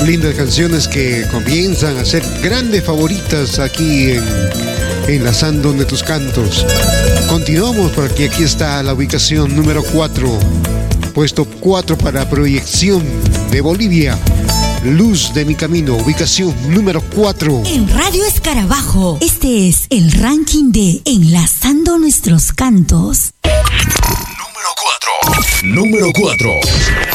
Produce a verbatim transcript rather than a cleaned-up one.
Lindas canciones que comienzan a ser grandes favoritas aquí en Enlazando de tus cantos. Continuamos porque aquí está la ubicación número cuatro. Puesto cuatro para Proyección de Bolivia. Luz de mi camino, ubicación número cuatro. En Radio Escarabajo, este es el ranking de Enlazando Nuestros Cantos. Número cuatro. Número cuatro.